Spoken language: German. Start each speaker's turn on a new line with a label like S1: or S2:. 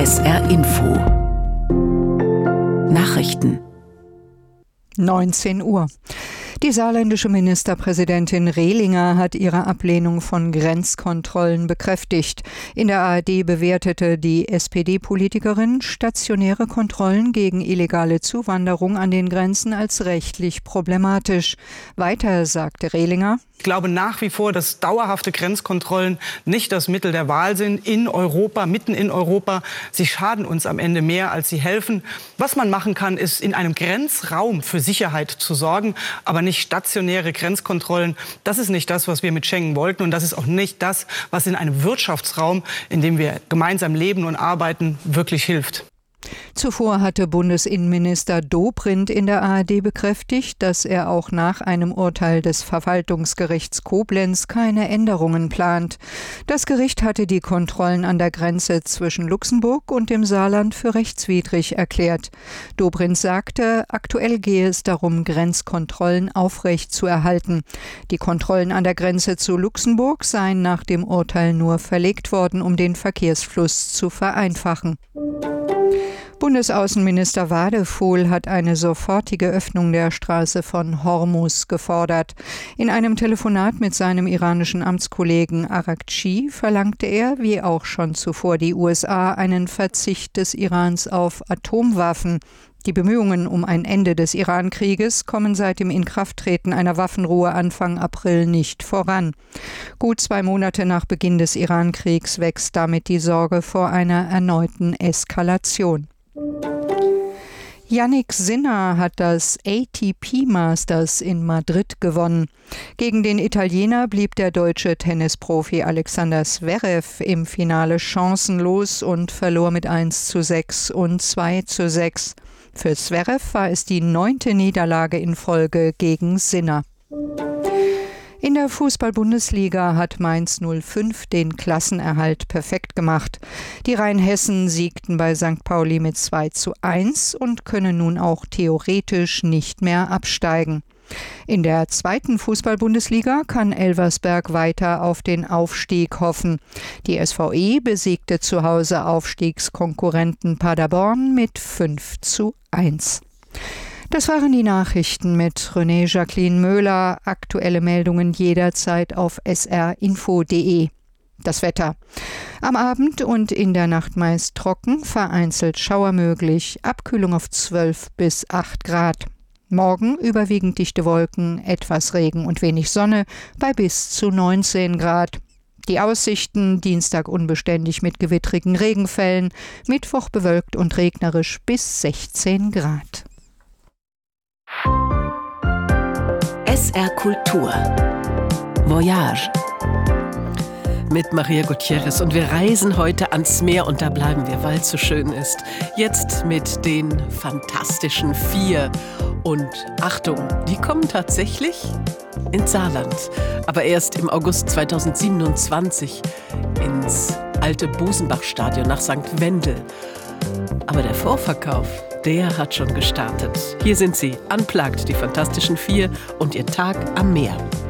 S1: SR Info Nachrichten
S2: 19 Uhr. Die saarländische Ministerpräsidentin Rehlinger hat ihre Ablehnung von Grenzkontrollen bekräftigt. In der ARD bewertete die SPD-Politikerin stationäre Kontrollen gegen illegale Zuwanderung an den Grenzen als rechtlich problematisch. Weiter sagte Rehlinger:
S3: Ich glaube nach wie vor, dass dauerhafte Grenzkontrollen nicht das Mittel der Wahl sind in Europa, mitten in Europa. Sie schaden uns am Ende mehr, als sie helfen. Was man machen kann, ist in einem Grenzraum für Sicherheit zu sorgen, aber nicht stationäre Grenzkontrollen. Das ist nicht das, was wir mit Schengen wollten, und das ist auch nicht das, was in einem Wirtschaftsraum, in dem wir gemeinsam leben und arbeiten, wirklich hilft.
S2: Zuvor hatte Bundesinnenminister Dobrindt in der ARD bekräftigt, dass er auch nach einem Urteil des Verwaltungsgerichts Koblenz keine Änderungen plant. Das Gericht hatte die Kontrollen an der Grenze zwischen Luxemburg und dem Saarland für rechtswidrig erklärt. Dobrindt sagte, aktuell gehe es darum, Grenzkontrollen aufrechtzuerhalten. Die Kontrollen an der Grenze zu Luxemburg seien nach dem Urteil nur verlegt worden, um den Verkehrsfluss zu vereinfachen. Bundesaußenminister Wadephol hat eine sofortige Öffnung der Straße von Hormuz gefordert. In einem Telefonat mit seinem iranischen Amtskollegen Araghchi verlangte er, wie auch schon zuvor die USA, einen Verzicht des Irans auf Atomwaffen. Die Bemühungen um ein Ende des Iran-Krieges kommen seit dem Inkrafttreten einer Waffenruhe Anfang April nicht voran. Gut 2 Monate nach Beginn des Iran-Kriegs wächst damit die Sorge vor einer erneuten Eskalation. Jannik Sinner hat das ATP Masters in Madrid gewonnen. Gegen den Italiener blieb der deutsche Tennisprofi Alexander Zverev im Finale chancenlos und verlor mit 1:6 und 2:6. Für Zverev war es die 9. Niederlage in Folge gegen Sinner. In der Fußball-Bundesliga hat Mainz 05 den Klassenerhalt perfekt gemacht. Die Rheinhessen siegten bei St. Pauli mit 2:1 und können nun auch theoretisch nicht mehr absteigen. In der 2. Fußball-Bundesliga kann Elversberg weiter auf den Aufstieg hoffen. Die SVE besiegte zu Hause Aufstiegskonkurrenten Paderborn mit 5:1. Das waren die Nachrichten mit René Jacqueline Möhler. Aktuelle Meldungen jederzeit auf srinfo.de. Das Wetter. Am Abend und in der Nacht meist trocken, vereinzelt Schauer möglich, Abkühlung auf 12 bis 8 Grad. Morgen überwiegend dichte Wolken, etwas Regen und wenig Sonne bei bis zu 19 Grad. Die Aussichten: Dienstag unbeständig mit gewittrigen Regenfällen, Mittwoch bewölkt und regnerisch bis 16 Grad.
S1: SR Kultur Voyage
S4: mit Maria Gutierrez, und wir reisen heute ans Meer, und da bleiben wir, weil es so schön ist. Jetzt mit den Fantastischen 4. Und Achtung, die kommen tatsächlich ins Saarland, aber erst im August 2027 ins alte Busenbach-Stadion nach St. Wendel. Aber der Vorverkauf, der hat schon gestartet. Hier sind sie, Unplugged, die Fantastischen 4 und ihr Tag am Meer.